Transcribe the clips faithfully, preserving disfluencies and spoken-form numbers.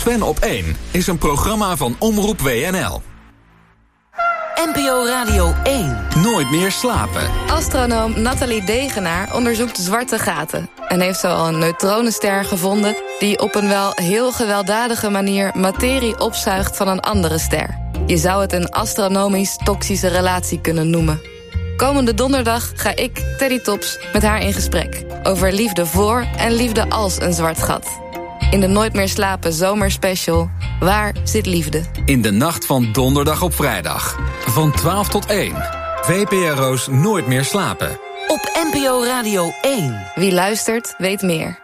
Sven op één is een programma van Omroep W N L. N P O Radio één. Nooit meer slapen. Astronoom Nathalie Degenaar onderzoekt zwarte gaten en heeft zo al een neutronenster gevonden die op een wel heel gewelddadige manier materie opzuigt van een andere ster. Je zou het een astronomisch-toxische relatie kunnen noemen. Komende donderdag ga ik, Teddy Tops, met haar in gesprek over liefde voor en liefde als een zwart gat. In de Nooit meer slapen zomerspecial, Waar zit liefde? In de nacht van donderdag op vrijdag. Van twaalf tot één. V P R O's Nooit meer slapen. Op N P O Radio één. Wie luistert, weet meer.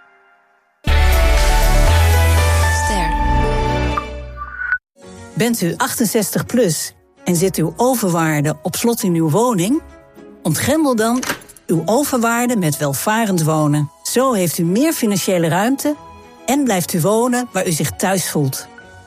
Ster. Bent u achtenzestig plus en zit uw overwaarde op slot in uw woning? Ontgrendel dan uw overwaarde met welvarend wonen. Zo heeft u meer financiële ruimte en blijft u wonen waar u zich thuis voelt.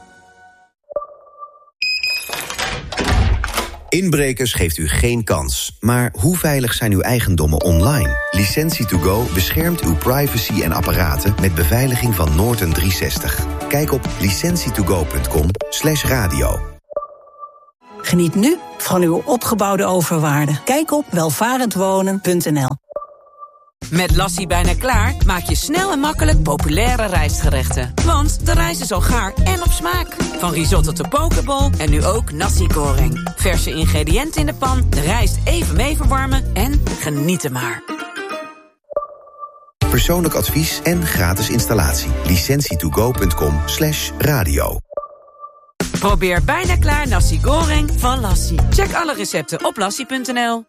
Inbrekers geeft u geen kans. Maar hoe veilig zijn uw eigendommen online? Licentie to go beschermt uw privacy en apparaten met beveiliging van Norton driehonderdzestig. Kijk op licentie to go punt com slash radio. Geniet nu van uw opgebouwde overwaarde. Kijk op welvarendwonen punt n l. Met Lassie bijna klaar maak je snel en makkelijk populaire rijstgerechten. Want de rijst is al gaar en op smaak. Van risotto tot pokeball en nu ook nasi goreng. Verse ingrediënten in de pan, de rijst even mee verwarmen en genieten maar. Persoonlijk advies en gratis installatie. licentie to go punt com slash radio. Probeer bijna klaar nasi goreng van Lassie. Check alle recepten op lassie punt n l.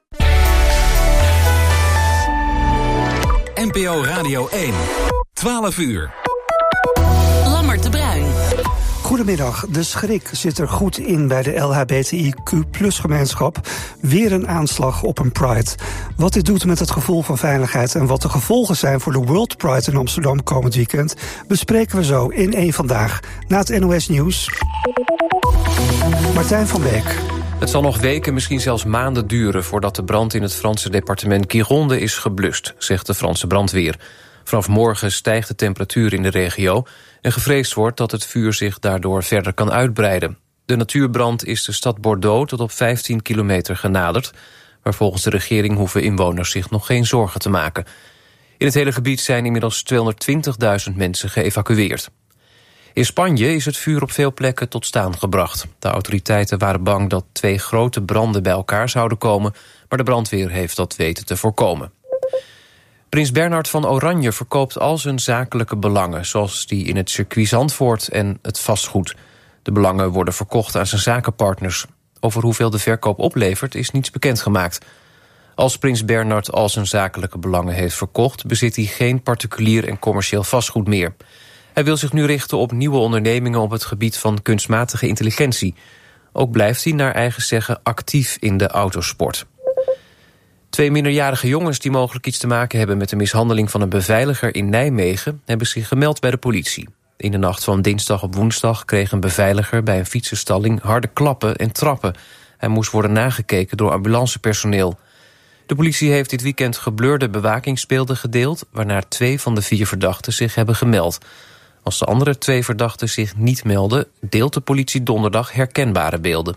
N P O Radio één. twaalf uur. Lammert de Bruin. Goedemiddag. De schrik zit er goed in bij de L H B T I Q plus gemeenschap. Weer een aanslag op een Pride. Wat dit doet met het gevoel van veiligheid en wat de gevolgen zijn voor de World Pride in Amsterdam komend weekend, bespreken we zo in één Vandaag. Na het N O S Nieuws. Martijn van Beek. Het zal nog weken, misschien zelfs maanden duren voordat de brand in het Franse departement Gironde is geblust, zegt de Franse brandweer. Vanaf morgen stijgt de temperatuur in de regio en gevreesd wordt dat het vuur zich daardoor verder kan uitbreiden. De natuurbrand is de stad Bordeaux tot op vijftien kilometer genaderd, maar volgens de regering hoeven inwoners zich nog geen zorgen te maken. In het hele gebied zijn inmiddels tweehonderdtwintigduizend mensen geëvacueerd. In Spanje is het vuur op veel plekken tot staan gebracht. De autoriteiten waren bang dat twee grote branden bij elkaar zouden komen, maar de brandweer heeft dat weten te voorkomen. Prins Bernhard van Oranje verkoopt al zijn zakelijke belangen, zoals die in het circuit Zandvoort en het vastgoed. De belangen worden verkocht aan zijn zakenpartners. Over hoeveel de verkoop oplevert is niets bekendgemaakt. Als prins Bernhard al zijn zakelijke belangen heeft verkocht, bezit hij geen particulier en commercieel vastgoed meer. Hij wil zich nu richten op nieuwe ondernemingen op het gebied van kunstmatige intelligentie. Ook blijft hij naar eigen zeggen actief in de autosport. Twee minderjarige jongens die mogelijk iets te maken hebben met de mishandeling van een beveiliger in Nijmegen hebben zich gemeld bij de politie. In de nacht van dinsdag op woensdag kreeg een beveiliger bij een fietsenstalling harde klappen en trappen. Hij moest worden nagekeken door ambulancepersoneel. De politie heeft dit weekend geblurde bewakingsbeelden gedeeld, waarna twee van de vier verdachten zich hebben gemeld. Als de andere twee verdachten zich niet melden, deelt de politie donderdag herkenbare beelden.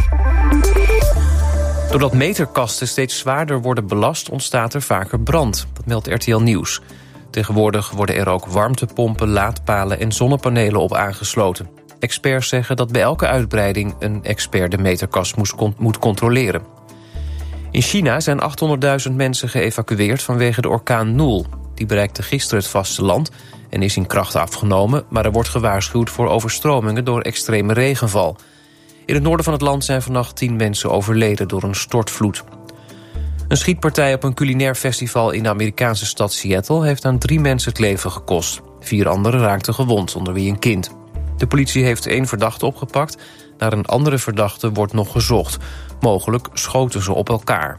Doordat meterkasten steeds zwaarder worden belast, ontstaat er vaker brand. Dat meldt R T L Nieuws. Tegenwoordig worden er ook warmtepompen, laadpalen en zonnepanelen op aangesloten. Experts zeggen dat bij elke uitbreiding een expert de meterkast moest, moet controleren. In China zijn achthonderdduizend mensen geëvacueerd vanwege de orkaan Noel. Die bereikte gisteren het vasteland en is in kracht afgenomen, maar er wordt gewaarschuwd voor overstromingen door extreme regenval. In het noorden van het land zijn vannacht tien mensen overleden door een stortvloed. Een schietpartij op een culinair festival in de Amerikaanse stad Seattle heeft aan drie mensen het leven gekost. Vier anderen raakten gewond, onder wie een kind. De politie heeft één verdachte opgepakt. Naar een andere verdachte wordt nog gezocht. Mogelijk schoten ze op elkaar.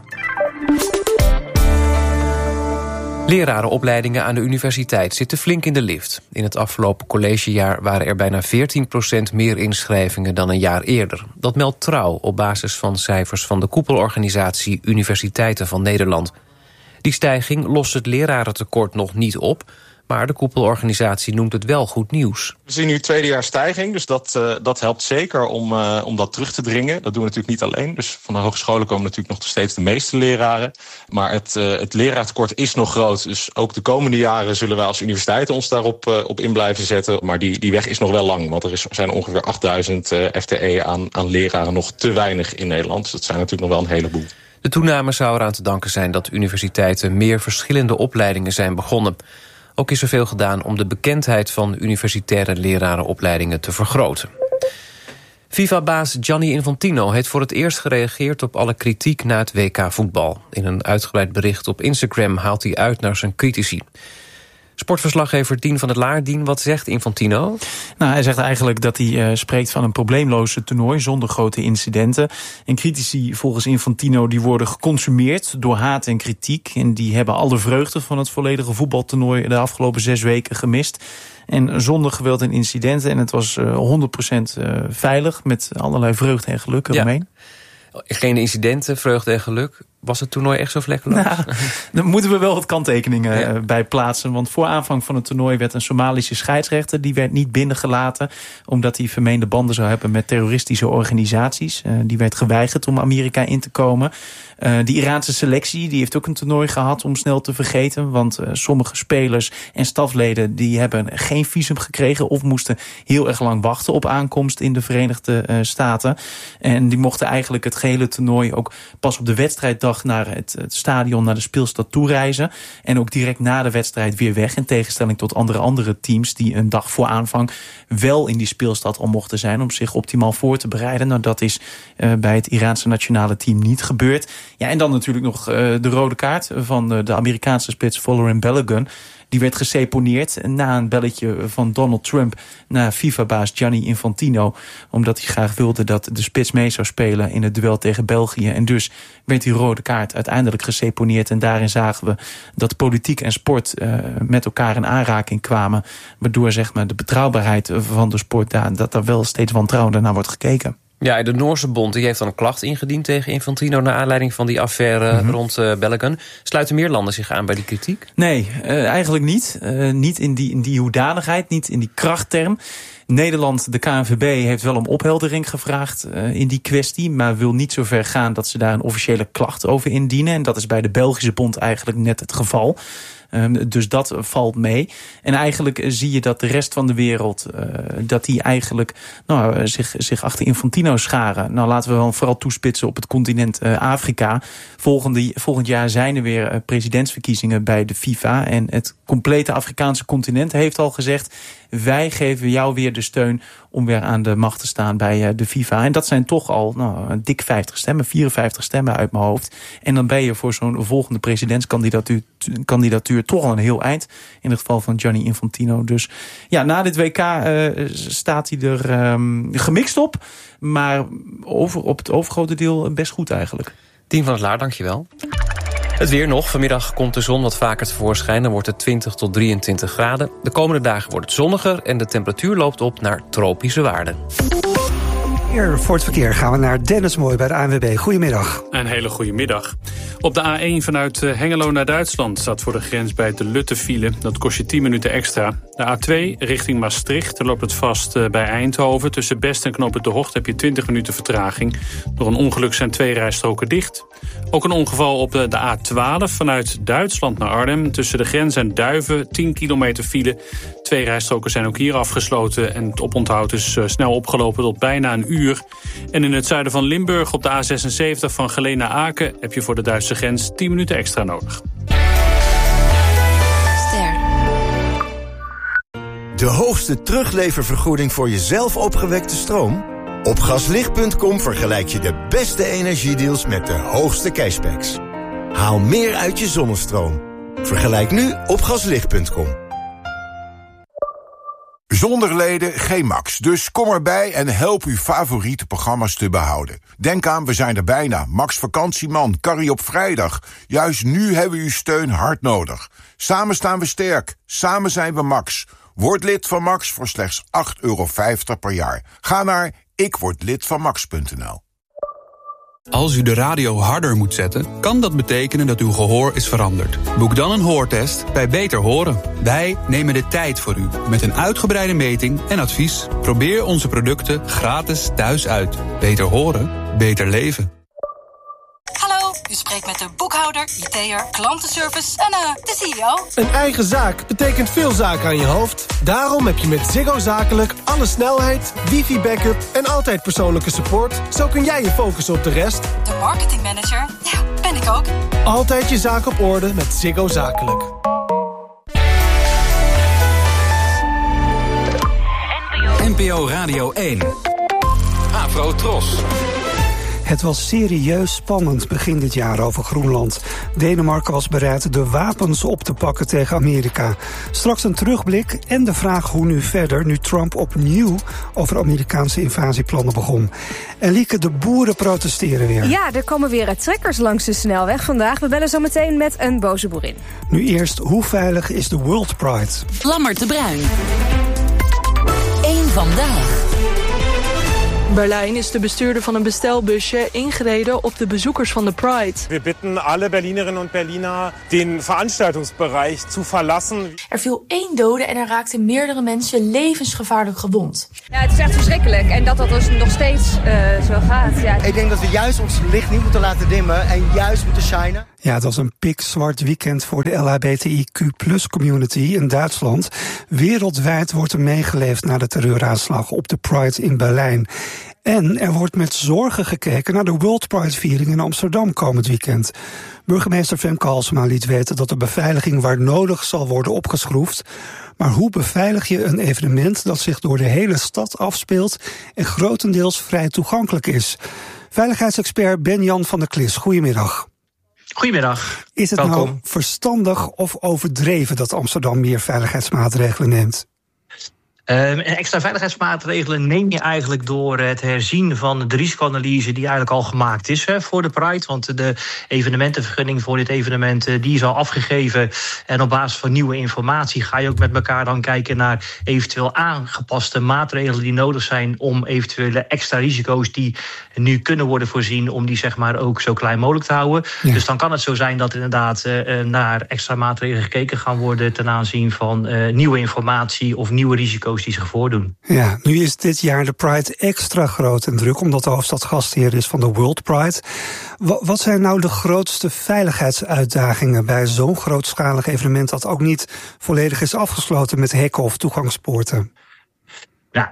Lerarenopleidingen aan de universiteit zitten flink in de lift. In het afgelopen collegejaar waren er bijna veertien procent meer inschrijvingen dan een jaar eerder. Dat meldt Trouw op basis van cijfers van de koepelorganisatie Universiteiten van Nederland. Die stijging lost het lerarentekort nog niet op, Maar de koepelorganisatie noemt het wel goed nieuws. We zien nu tweedejaars stijging, dus dat, uh, dat helpt zeker om, uh, om dat terug te dringen. Dat doen we natuurlijk niet alleen. Dus van de hogescholen komen natuurlijk nog steeds de meeste leraren. Maar het, uh, het leraartekort is nog groot. Dus ook de komende jaren zullen wij als universiteiten ons daarop uh, op in blijven zetten. Maar die, die weg is nog wel lang. Want er is, zijn ongeveer achtduizend uh, F T E aan, aan leraren nog te weinig in Nederland. Dus dat zijn natuurlijk nog wel een heleboel. De toename zou eraan te danken zijn dat universiteiten meer verschillende opleidingen zijn begonnen. Ook is er veel gedaan om de bekendheid van universitaire lerarenopleidingen te vergroten. FIFA-baas Gianni Infantino heeft voor het eerst gereageerd op alle kritiek na het W K voetbal. In een uitgebreid bericht op Instagram haalt hij uit naar zijn critici. Sportverslaggever Dien van het Laar. Dien, wat zegt Infantino? Nou, hij zegt eigenlijk dat hij uh, spreekt van een probleemloze toernooi zonder grote incidenten. En critici volgens Infantino die worden geconsumeerd door haat en kritiek. En die hebben alle vreugde van het volledige voetbaltoernooi de afgelopen zes weken gemist. En zonder geweld en incidenten. En het was uh, honderd procent uh, veilig met allerlei vreugde en geluk eromheen. Ja. Geen incidenten, vreugde en geluk. Was het toernooi echt zo vlekkeloos? Nou, daar moeten we wel wat kanttekeningen ja. bij plaatsen. Want voor aanvang van het toernooi werd een Somalische scheidsrechter... die werd niet binnengelaten omdat hij vermeende banden zou hebben met terroristische organisaties. Uh, die werd geweigerd om Amerika in te komen. Uh, de Iraanse selectie die heeft ook een toernooi gehad om snel te vergeten. Want uh, sommige spelers en stafleden die hebben geen visum gekregen... of moesten heel erg lang wachten op aankomst in de Verenigde uh, Staten. En die mochten eigenlijk het gehele toernooi ook pas op de wedstrijddag naar het, het stadion, naar de speelstad toereizen. En ook direct na de wedstrijd weer weg. In tegenstelling tot andere andere teams die een dag voor aanvang wel in die speelstad al mochten zijn om zich optimaal voor te bereiden. Nou, dat is uh, bij het Iraanse nationale team niet gebeurd. Ja, en dan natuurlijk nog uh, de rode kaart van uh, de Amerikaanse spits Folarin Balogun. Die werd geseponeerd na een belletje van Donald Trump naar FIFA-baas Gianni Infantino. Omdat hij graag wilde dat de spits mee zou spelen in het duel tegen België. En dus werd die rode kaart uiteindelijk geseponeerd. En daarin zagen we dat politiek en sport uh, met elkaar in aanraking kwamen. Waardoor zeg maar, de betrouwbaarheid van de sport, daar, dat daar wel steeds wantrouwender naar wordt gekeken. Ja, de Noorse bond die heeft dan een klacht ingediend tegen Infantino naar aanleiding van die affaire mm-hmm. rond uh, Balogun. Sluiten meer landen zich aan bij die kritiek? Nee, uh, eigenlijk niet. Uh, niet in die, in die hoedanigheid, niet in die krachtterm. Nederland, de K N V B, heeft wel om opheldering gevraagd uh, in die kwestie, maar wil niet zo ver gaan dat ze daar een officiële klacht over indienen. En dat is bij de Belgische bond eigenlijk net het geval. Um, dus dat valt mee. En eigenlijk zie je dat de rest van de wereld, uh, dat die eigenlijk nou, zich, zich achter Infantino scharen. Nou, laten we wel vooral toespitsen op het continent uh, Afrika. Volgende, volgend jaar zijn er weer uh, presidentsverkiezingen bij de FIFA. En het complete Afrikaanse continent heeft al gezegd, wij geven jou weer de steun om weer aan de macht te staan bij uh, de FIFA. En dat zijn toch al nou, een dik vijftig stemmen, vierenvijftig stemmen uit mijn hoofd. En dan ben je voor zo'n volgende presidentskandidatuur kandidatuur toch al een heel eind. In het geval van Gianni Infantino. Dus ja, na dit W K uh, staat hij er um, gemixt op. Maar over, op het overgrote deel best goed eigenlijk. Dien van het Laar, dankjewel. Het weer nog. Vanmiddag komt de zon wat vaker tevoorschijn. Dan wordt het twintig tot drieëntwintig graden. De komende dagen wordt het zonniger en de temperatuur loopt op naar tropische waarden. Hier voor het verkeer gaan we naar Dennis Mooi bij de A N W B. Goedemiddag. Een hele goede middag. Op de A één vanuit Hengelo naar Duitsland staat voor de grens bij de Lutte file. Dat kost je tien minuten extra. De A twee richting Maastricht, daar loopt het vast bij Eindhoven. Tussen Best en Knoop het De Hocht heb je twintig minuten vertraging. Door een ongeluk zijn twee rijstroken dicht. Ook een ongeval op de A twaalf vanuit Duitsland naar Arnhem. Tussen de grens en Duiven, tien kilometer file. Twee rijstroken zijn ook hier afgesloten. En het oponthoud is snel opgelopen tot bijna een uur. En in het zuiden van Limburg op de A zesenzeventig van Geleen naar Aken heb je voor de Duitse grens tien minuten extra nodig. Ster. De hoogste terugleververgoeding voor je zelf opgewekte stroom? Op gaslicht punt com vergelijk je de beste energiedeals met de hoogste cashbacks. Haal meer uit je zonnestroom. Vergelijk nu op gaslicht punt com. Zonder leden geen Max, dus kom erbij en help uw favoriete programma's te behouden. Denk aan, we zijn er bijna. Max Vakantieman, Carrie op vrijdag. Juist nu hebben we uw steun hard nodig. Samen staan we sterk, samen zijn we Max. Word lid van Max voor slechts acht euro vijftig per jaar. Ga naar ik word lid van max punt n l. Als u de radio harder moet zetten, kan dat betekenen dat uw gehoor is veranderd. Boek dan een hoortest bij Beter Horen. Wij nemen de tijd voor u met een uitgebreide meting en advies. Probeer onze producten gratis thuis uit. Beter horen, beter leven. Hallo, u spreekt met de boekhouder, I T'er, klantenservice en uh, de C E O. Een eigen zaak betekent veel zaken aan je hoofd. Daarom heb je met Ziggo Zakelijk alle snelheid, wifi-backup en altijd persoonlijke support. Zo kun jij je focussen op de rest. De marketingmanager, ja, ben ik ook. Altijd je zaak op orde met Ziggo Zakelijk. N P O Radio één. Afro Tros. Het was serieus spannend begin dit jaar over Groenland. Denemarken was bereid de wapens op te pakken tegen Amerika. Straks een terugblik en de vraag hoe nu verder, nu Trump opnieuw over Amerikaanse invasieplannen begon. En Lieke, de boeren protesteren weer. Ja, er komen weer trekkers langs de snelweg vandaag. We bellen zo meteen met een boze boerin. Nu eerst, hoe veilig is de World Pride? Lammert de Bruin. Eén vandaag. Berlijn is de bestuurder van een bestelbusje ingereden op de bezoekers van de Pride. We bitten alle Berlinerinnen en Berliner den Veranstaltungsbereich te verlassen. Er viel één dode en er raakten meerdere mensen levensgevaarlijk gewond. Ja, het is echt verschrikkelijk en dat dat dus nog steeds uh, zo gaat. Ja. Ik denk dat we juist ons licht niet moeten laten dimmen en juist moeten shinen. Ja, het was een pikzwart weekend voor de L H B T I Q plus community in Duitsland. Wereldwijd wordt er meegeleefd na de terreuraanslag op de Pride in Berlijn. En er wordt met zorgen gekeken naar de World Pride-viering in Amsterdam komend weekend. Burgemeester Femke Halsema liet weten dat de beveiliging waar nodig zal worden opgeschroefd. Maar hoe beveilig je een evenement dat zich door de hele stad afspeelt en grotendeels vrij toegankelijk is? Veiligheidsexpert Ben-Jan van der Klis, goedemiddag. Goedemiddag. Is het Welkom. nou verstandig of overdreven dat Amsterdam meer veiligheidsmaatregelen neemt? Um, extra veiligheidsmaatregelen neem je eigenlijk door het herzien van de risicoanalyse die eigenlijk al gemaakt is hè, voor de Pride. Want de evenementenvergunning voor dit evenement die is al afgegeven. En op basis van nieuwe informatie ga je ook met elkaar dan kijken naar eventueel aangepaste maatregelen die nodig zijn om eventuele extra risico's die nu kunnen worden voorzien, om die zeg maar ook zo klein mogelijk te houden. Ja. Dus dan kan het zo zijn dat inderdaad uh, naar extra maatregelen gekeken gaan worden ten aanzien van uh, nieuwe informatie of nieuwe risico's die zich voordoen. Ja, nu is dit jaar de Pride extra groot en druk, omdat de hoofdstad gastheer is van de World Pride. Wat zijn nou de grootste veiligheidsuitdagingen bij zo'n grootschalig evenement dat ook niet volledig is afgesloten met hekken of toegangspoorten? Ja,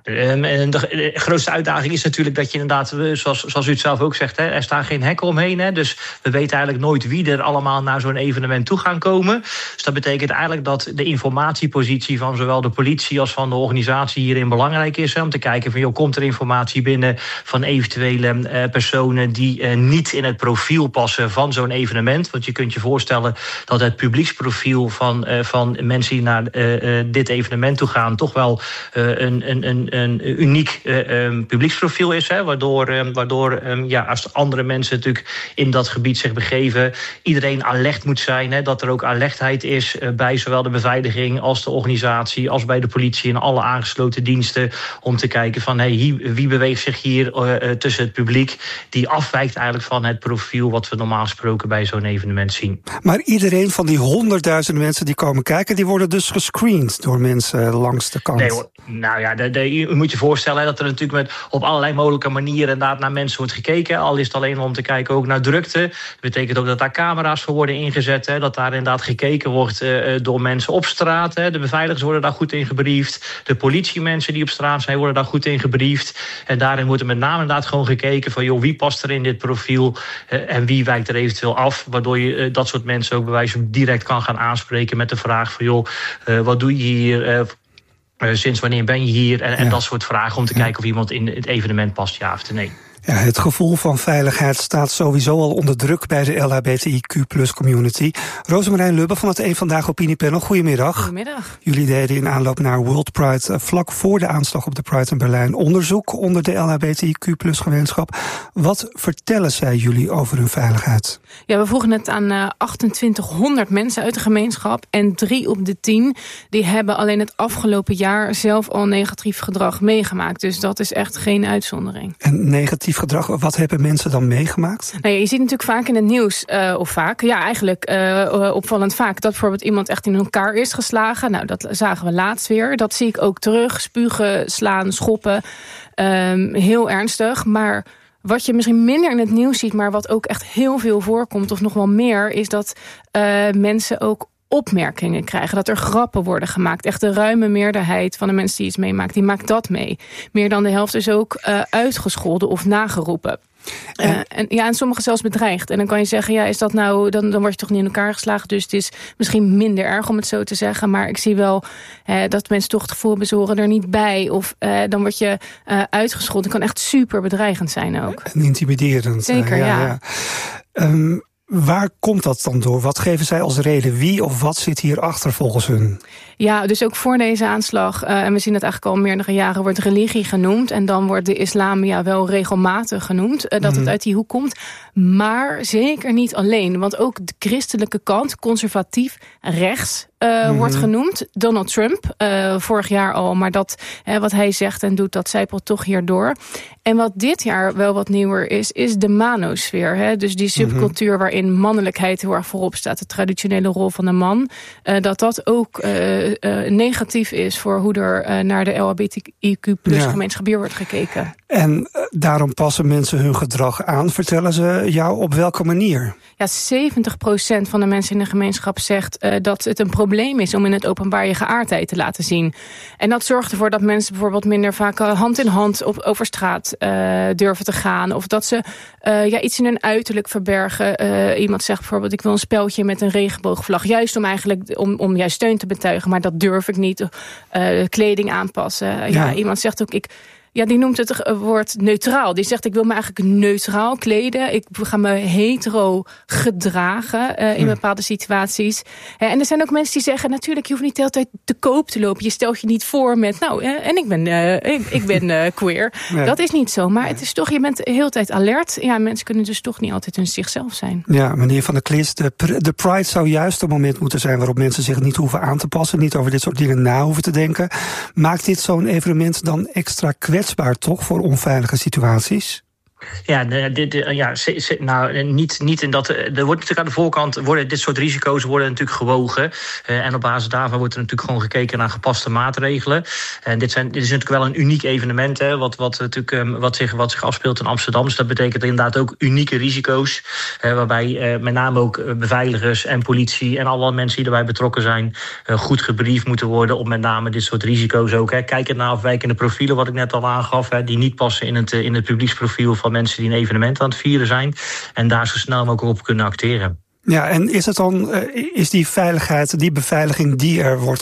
de grootste uitdaging is natuurlijk dat je inderdaad, zoals, zoals u het zelf ook zegt, hè, er staan geen hekken omheen. Hè, dus we weten eigenlijk nooit wie er allemaal naar zo'n evenement toe gaan komen. Dus dat betekent eigenlijk dat de informatiepositie van zowel de politie als van de organisatie hierin belangrijk is. Hè, om te kijken van, joh, komt er informatie binnen van eventuele uh, personen die uh, niet in het profiel passen van zo'n evenement. Want je kunt je voorstellen dat het publieksprofiel van, uh, van mensen die naar uh, uh, dit evenement toe gaan toch wel uh, een, een Een, een uniek uh, um, publieksprofiel is, hè, waardoor, um, waardoor um, ja, als andere mensen natuurlijk in dat gebied zich begeven, iedereen alert moet zijn, hè, dat er ook alertheid is uh, bij zowel de beveiliging als de organisatie, als bij de politie en alle aangesloten diensten, om te kijken van hey, wie, wie beweegt zich hier uh, uh, tussen het publiek, die afwijkt eigenlijk van het profiel wat we normaal gesproken bij zo'n evenement zien. Maar iedereen van die honderdduizenden mensen die komen kijken, die worden dus gescreend door mensen langs de kant. Nee hoor, nou ja, de, de, je moet je voorstellen dat er natuurlijk met op allerlei mogelijke manieren inderdaad naar mensen wordt gekeken. Al is het alleen om te kijken ook naar drukte. Dat betekent ook dat daar camera's voor worden ingezet. Hè, dat daar inderdaad gekeken wordt uh, door mensen op straat. Hè. De beveiligers worden daar goed in gebriefd. De politiemensen die op straat zijn worden daar goed in gebriefd. En daarin wordt er met name inderdaad gewoon gekeken van joh, wie past er in dit profiel uh, en wie wijkt er eventueel af. Waardoor je uh, dat soort mensen ook bij wijze van direct kan gaan aanspreken met de vraag van joh, uh, wat doe je hier? Uh, Uh, sinds wanneer ben je hier? En, en ja. dat soort vragen om te ja. kijken of iemand in het evenement past, ja of nee. Ja, het gevoel van veiligheid staat sowieso al onder druk bij de L H B T I Q plus community. Rosemarijn Lubbe van het Eén Vandaag opiniepanel, goedemiddag. Goedemiddag. Jullie deden in aanloop naar World Pride vlak voor de aanslag op de Pride in Berlijn onderzoek onder de L H B T I Q plus gemeenschap. Wat vertellen zij jullie over hun veiligheid? Ja, we vroegen het aan uh, achtentwintighonderd mensen uit de gemeenschap en drie op de tien die hebben alleen het afgelopen jaar zelf al negatief gedrag meegemaakt. Dus dat is echt geen uitzondering. En negatief agressief gedrag, wat hebben mensen dan meegemaakt? Nou ja, je ziet natuurlijk vaak in het nieuws, uh, of vaak, ja eigenlijk uh, opvallend vaak, dat bijvoorbeeld iemand echt in elkaar is geslagen. Nou, dat zagen we laatst weer. Dat zie ik ook terug. Spugen, slaan, schoppen. Um, heel ernstig. Maar wat je misschien minder in het nieuws ziet, maar wat ook echt heel veel voorkomt, of nog wel meer, is dat uh, mensen ook opmerkingen krijgen. Dat er grappen worden gemaakt. Echt de ruime meerderheid van de mensen die iets meemaakt, die maakt dat mee. Meer dan de helft is ook uh, uitgescholden of nageroepen. Uh, en, ja, en sommigen zelfs bedreigd. En dan kan je zeggen, ja, is dat nou, dan, dan word je toch niet in elkaar geslagen. Dus het is misschien minder erg om het zo te zeggen. Maar ik zie wel uh, dat mensen toch het gevoel hebben, ze horen er niet bij. Of uh, dan word je uh, uitgescholden. Het kan echt super bedreigend zijn ook. En intimiderend. Zeker, uh, ja. ja. ja. Um, Waar komt dat dan door? Wat geven zij als reden? Wie of wat zit hierachter volgens hun? Ja, dus ook voor deze aanslag, uh, en we zien het eigenlijk al meerdere jaren, wordt religie genoemd. En dan wordt de islam ja wel regelmatig genoemd, uh, dat mm-hmm. het uit die hoek komt. Maar zeker niet alleen, want ook de christelijke kant, conservatief, rechts, uh, mm-hmm. wordt genoemd. Donald Trump, uh, vorig jaar al, maar dat uh, wat hij zegt en doet, dat zijpelt toch hierdoor. En wat dit jaar wel wat nieuwer is, is de manosfeer. Hè? Dus die subcultuur mm-hmm. waarin mannelijkheid heel erg voorop staat, de traditionele rol van de man, uh, dat dat ook uh, uh, negatief is voor hoe er uh, naar de L H B T I Q plus ja. gemeenschap hier wordt gekeken. En uh, daarom passen mensen hun gedrag aan. Vertellen ze jou op welke manier? Ja, zeventig procent van de mensen in de gemeenschap zegt uh, dat het een probleem is om in het openbaar je geaardheid te laten zien. En dat zorgt ervoor dat mensen bijvoorbeeld minder vaak uh, hand in hand op, over straat uh, durven te gaan. Of dat ze uh, ja, iets in hun uiterlijk verbergen. Uh, iemand zegt bijvoorbeeld, ik wil een speldje met een regenboogvlag. Juist om eigenlijk om, om juist steun te betuigen, maar dat durf ik niet. Uh, kleding aanpassen. Ja. ja, iemand zegt ook, ik... Ja, die noemt het woord neutraal. Die zegt, ik wil me eigenlijk neutraal kleden. Ik ga me hetero gedragen uh, in hmm. bepaalde situaties. Uh, en er zijn ook mensen die zeggen, natuurlijk, je hoeft niet de hele tijd te koop te lopen. Je stelt je niet voor met, nou, uh, en ik ben, uh, ik, ik ben uh, queer. Nee. Dat is niet zo. Maar nee. het is toch, je bent de hele tijd alert. Ja, mensen kunnen dus toch niet altijd hun zichzelf zijn. Ja, meneer Van der Klis, de, de Pride zou juist een moment moeten zijn waarop mensen zich niet hoeven aan te passen. Niet over dit soort dingen na hoeven te denken. Maakt dit zo'n evenement dan extra kwetsbaar? Toch voor onveilige situaties? Ja, dit, ja nou, niet, niet in dat. Er wordt natuurlijk aan de voorkant worden dit soort risico's worden natuurlijk gewogen. Uh, en op basis daarvan wordt er natuurlijk gewoon gekeken naar gepaste maatregelen. En dit, zijn, dit is natuurlijk wel een uniek evenement, hè, wat, wat, natuurlijk, um, wat, zich, wat zich afspeelt in Amsterdam. Dus dat betekent inderdaad ook unieke risico's. Uh, waarbij uh, met name ook beveiligers en politie en alle mensen die erbij betrokken zijn uh, goed gebriefd moeten worden op met name dit soort risico's ook. Hè. Kijk naar afwijkende profielen, wat ik net al aangaf, hè, die niet passen in het, in het publieksprofiel van mensen die een evenement aan het vieren zijn. En daar zo snel mogelijk op kunnen acteren. Ja, en is het dan, is die veiligheid, die beveiliging die er wordt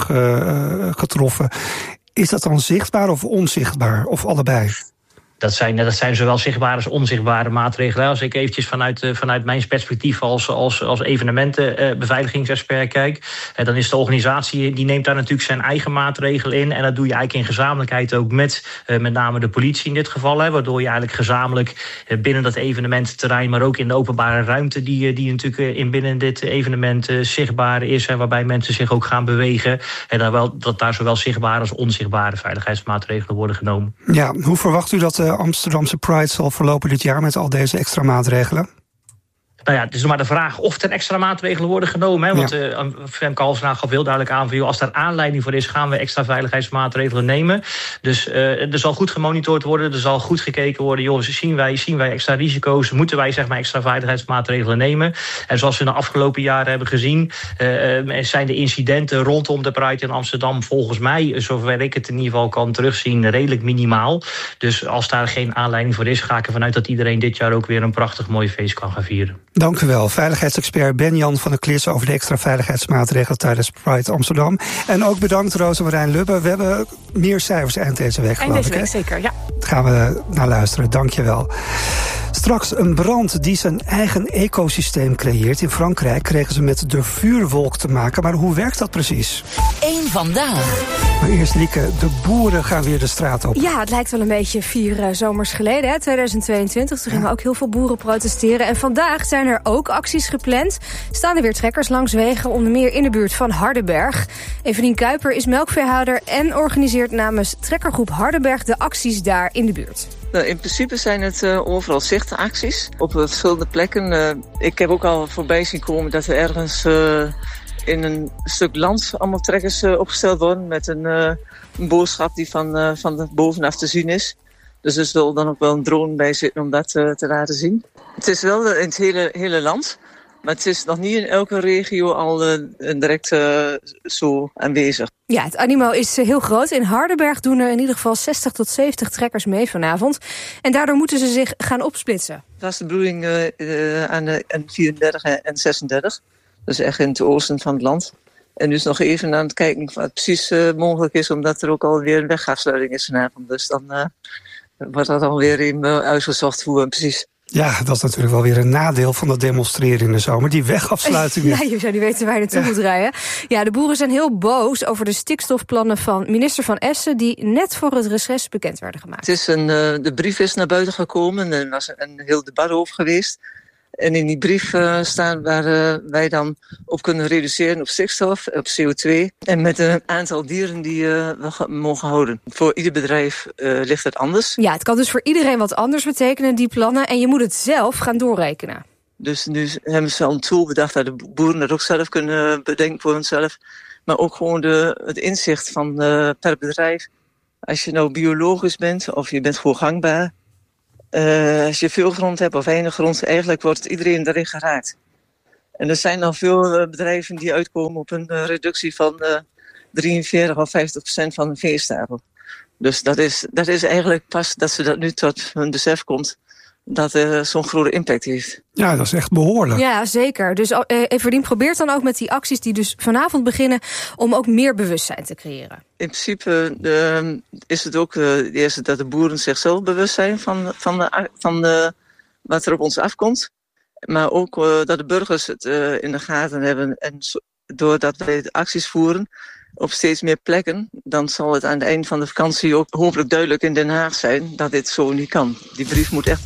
getroffen, is dat dan zichtbaar of onzichtbaar? Of allebei? Dat zijn, dat zijn zowel zichtbare als onzichtbare maatregelen. Als ik eventjes vanuit, vanuit mijn perspectief als, als, als evenementenbeveiligingsexpert kijk, dan is de organisatie, die neemt daar natuurlijk zijn eigen maatregelen in. En dat doe je eigenlijk in gezamenlijkheid ook met met name de politie in dit geval. Hè, waardoor je eigenlijk gezamenlijk binnen dat evenemententerrein, maar ook in de openbare ruimte die, die natuurlijk in binnen dit evenement zichtbaar is. En waarbij mensen zich ook gaan bewegen. En dat, wel, dat daar zowel zichtbare als onzichtbare veiligheidsmaatregelen worden genomen. Ja, hoe verwacht u dat de Amsterdamse Pride zal verlopen dit jaar met al deze extra maatregelen? Nou ja, het is nog maar de vraag of er extra maatregelen worden genomen. Hè? Want ja. uh, Femke Halsema gaf heel duidelijk aan van, joh, als daar aanleiding voor is, gaan we extra veiligheidsmaatregelen nemen. Dus uh, er zal goed gemonitord worden, er zal goed gekeken worden. Joh, zien wij, zien wij extra risico's? Moeten wij zeg maar extra veiligheidsmaatregelen nemen? En zoals we in de afgelopen jaren hebben gezien, uh, zijn de incidenten rondom de Pride in Amsterdam volgens mij, zover ik het in ieder geval kan terugzien, redelijk minimaal. Dus als daar geen aanleiding voor is, ga ik ervan uit dat iedereen dit jaar ook weer een prachtig mooi feest kan gaan vieren. Dank u wel. Veiligheidsexpert Ben-Jan van der Klis over de extra veiligheidsmaatregelen tijdens Pride Amsterdam. En ook bedankt Rosemarijn Lubbe. We hebben meer cijfers eind deze week, eind deze ik, week, zeker, ja. Daar gaan we naar luisteren. Dank je wel. Straks een brand die zijn eigen ecosysteem creëert. In Frankrijk kregen ze met de vuurwolk te maken. Maar hoe werkt dat precies? Eén vandaag. Maar eerst Lieke, de boeren gaan weer de straat op. Ja, het lijkt wel een beetje vier uh, zomers geleden, hè, tweeduizend tweeëntwintig. Toen gingen ja. ook heel veel boeren protesteren. En vandaag zijn er ook acties gepland. Staan er weer trekkers langs wegen, onder meer in de buurt van Hardenberg. Evelien Kuiper is melkveehouder en organiseert namens trekkergroep Hardenberg de acties daar in de buurt. Nou, in principe zijn het uh, overal zichtacties op uh, verschillende plekken. Uh, ik heb ook al voorbij zien komen dat er ergens uh, in een stuk land allemaal trekkers uh, opgesteld worden met een, uh, een boodschap die van, uh, van de bovenaf te zien is. Dus er zal dan ook wel een drone bij zitten om dat uh, te laten zien. Het is wel in het hele, hele land, maar het is nog niet in elke regio al uh, direct uh, zo aanwezig. Ja, het animo is heel groot. In Hardenberg doen er in ieder geval zestig tot zeventig trekkers mee vanavond. En daardoor moeten ze zich gaan opsplitsen. Dat is de bedoeling uh, uh, aan de N vierendertig en zesendertig. Dus echt in het oosten van het land. En dus nog even aan het kijken wat precies uh, mogelijk is, omdat er ook alweer een wegafsluiting is vanavond. Dus dan uh, wordt dat alweer even uh, uitgezocht hoe precies. Ja, dat is natuurlijk wel weer een nadeel van dat demonstreren in de zomer. Die wegafsluitingen. Ja, je zou niet weten waar je naartoe ja. moet rijden. Ja, de boeren zijn heel boos over de stikstofplannen van minister Van Essen, die net voor het reces bekend werden gemaakt. Het is een, uh, de brief is naar buiten gekomen en er was een, een heel debat over geweest. En in die brief uh, staan waar uh, wij dan op kunnen reduceren op stikstof, op C O twee. En met een aantal dieren die uh, we mogen houden. Voor ieder bedrijf uh, ligt het anders. Ja, het kan dus voor iedereen wat anders betekenen, die plannen. En je moet het zelf gaan doorrekenen. Dus nu hebben ze al een tool bedacht dat de boeren dat ook zelf kunnen bedenken voor hunzelf. Maar ook gewoon de, het inzicht van uh, per bedrijf. Als je nou biologisch bent of je bent gewoon gangbaar. Uh, als je veel grond hebt of weinig grond, eigenlijk wordt iedereen daarin geraakt. En er zijn dan veel uh, bedrijven die uitkomen op een uh, reductie van uh, drieënveertig of vijftig procent van de veestapel. Dus dat is, dat is eigenlijk pas dat ze dat nu tot hun besef komt, dat uh, zo'n grote impact heeft. Ja, dat is echt behoorlijk. Ja, zeker. Dus uh, Everdien probeert dan ook met die acties die dus vanavond beginnen, om ook meer bewustzijn te creëren. In principe uh, is het ook uh, eerst dat de boeren zichzelf bewust zijn van, van, de, van de, wat er op ons afkomt. Maar ook uh, dat de burgers het uh, in de gaten hebben. En zo, doordat wij de acties voeren op steeds meer plekken, dan zal het aan het eind van de vakantie ook hopelijk duidelijk in Den Haag zijn dat dit zo niet kan. Die brief moet echt